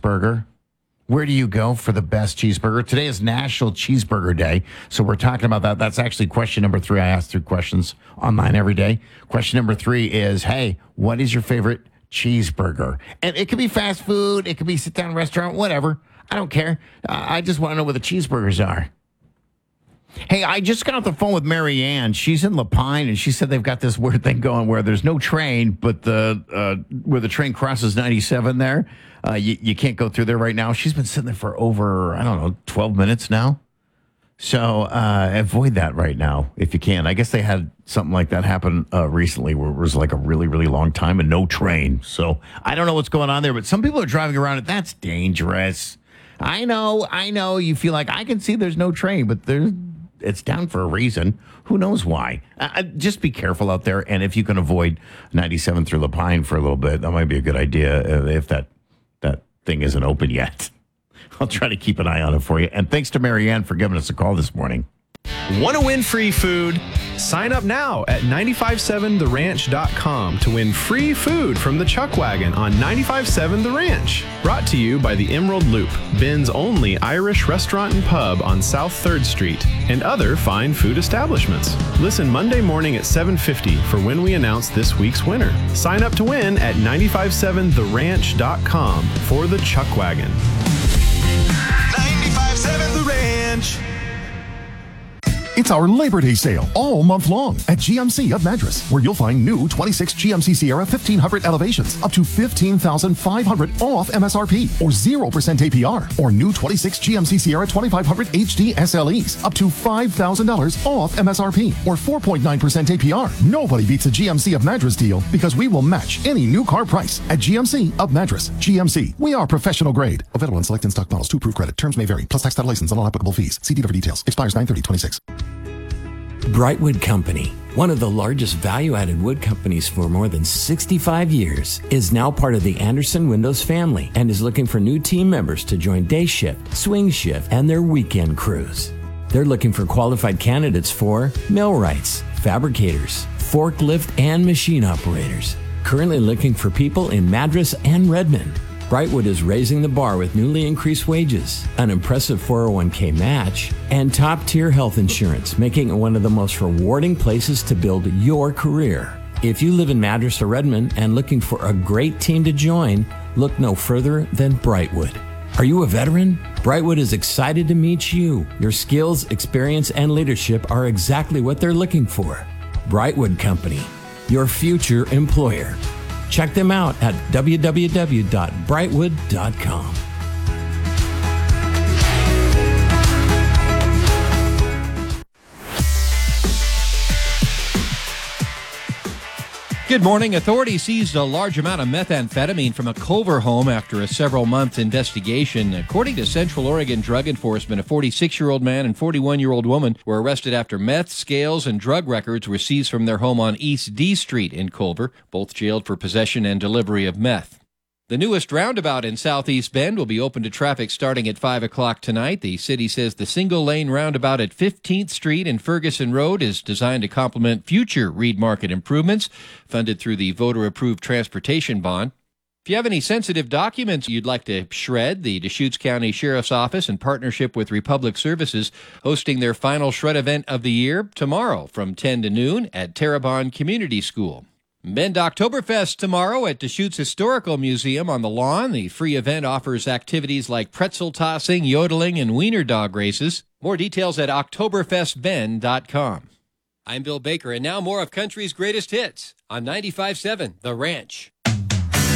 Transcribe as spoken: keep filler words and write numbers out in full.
cheeseburger? Where do you go for the best cheeseburger? Today is National Cheeseburger Day, so we're talking about that. That's actually question number three. I ask three questions online every day. Question number three is, hey, what is your favorite cheeseburger? And it could be fast food. It could be sit-down restaurant, whatever. I don't care. Uh, I just want to know where the cheeseburgers are. Hey, I just got off the phone with Mary Ann. She's in La Pine, and she said they've got this weird thing going where there's no train, but the uh, where the train crosses ninety-seven there, uh, you, you can't go through there right now. She's been sitting there for over, I don't know, twelve minutes now. So uh, avoid that right now if you can. I guess they had something like that happen uh, recently where it was like a really, really long time and no train. So I don't know what's going on there, but some people are driving around it. That's dangerous. I know, I know you feel like I can see there's no train, but there's it's down for a reason. Who knows why? Uh, just be careful out there. And if you can avoid ninety-seven through La Pine for a little bit, that might be a good idea if that that thing isn't open yet. I'll try to keep an eye on it for you. And thanks to Marianne for giving us a call this morning. Want to win free food? Sign up now at nine five seven the ranch dot com to win free food from the Chuck Wagon on ninety-five point seven The Ranch. Brought to you by the Emerald Loop, Ben's only Irish restaurant and pub on South third Street, and other fine food establishments. Listen Monday morning at seven fifty for when we announce this week's winner. Sign up to win at nine five seven the ranch dot com for the Chuck Wagon. ninety-five point seven The Ranch. It's our Labor Day sale all month long at G M C of Madras, where you'll find new twenty-six G M C Sierra fifteen hundred elevations up to fifteen thousand five hundred dollars off M S R P or zero percent A P R, or new twenty-six G M C Sierra twenty-five hundred H D S L Es up to five thousand dollars off M S R P or four point nine percent A P R. Nobody beats a G M C of Madras deal because we will match any new car price at G M C of Madras. G M C, we are professional grade. Available on select in-stock models to approve credit. Terms may vary, plus tax title license and all applicable fees. See dealer for details. Expires nine thirty twenty-six. Brightwood Company, one of the largest value-added wood companies for more than sixty-five years, is now part of the Anderson Windows family and is looking for new team members to join day shift, swing shift, and their weekend crews. They're looking for qualified candidates for millwrights, fabricators, forklift, and machine operators. Currently looking for people in Madras and Redmond. Brightwood is raising the bar with newly increased wages, an impressive four oh one k match, and top-tier health insurance, making it one of the most rewarding places to build your career. If you live in Madras or Redmond and looking for a great team to join, look no further than Brightwood. Are you a veteran? Brightwood is excited to meet you. Your skills, experience, and leadership are exactly what they're looking for. Brightwood Company, your future employer. Check them out at w w w dot brightwood dot com. Good morning. Authorities seized a large amount of methamphetamine from a Culver home after a several-month investigation. According to Central Oregon Drug Enforcement, a forty-six-year-old man and forty-one-year-old woman were arrested after meth, scales, and drug records were seized from their home on East D Street in Culver, both jailed for possession and delivery of meth. The newest roundabout in Southeast Bend will be open to traffic starting at five o'clock tonight. The city says the single-lane roundabout at fifteenth Street and Ferguson Road is designed to complement future Reed Market improvements, funded through the voter-approved transportation bond. If you have any sensitive documents you'd like to shred, the Deschutes County Sheriff's Office, in partnership with Republic Services, hosting their final shred event of the year tomorrow from ten to noon at Terrebonne Community School. Bend Oktoberfest tomorrow at Deschutes Historical Museum on the lawn. The free event offers activities like pretzel tossing, yodeling, and wiener dog races. More details at oktoberfest bend dot com. I'm Bill Baker, and now more of country's greatest hits on ninety-five point seven The Ranch.